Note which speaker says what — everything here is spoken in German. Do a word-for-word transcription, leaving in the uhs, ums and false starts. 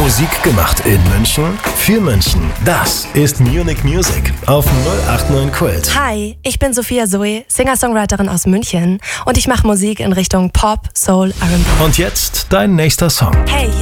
Speaker 1: Musik gemacht in München, für München. Das ist Munich Music auf null acht neun Kult.
Speaker 2: Hi, ich bin Sophia Zoe, Singer-Songwriterin aus München und ich mache Musik in Richtung Pop, Soul, R and B.
Speaker 1: Und jetzt dein nächster Song.
Speaker 2: Hey,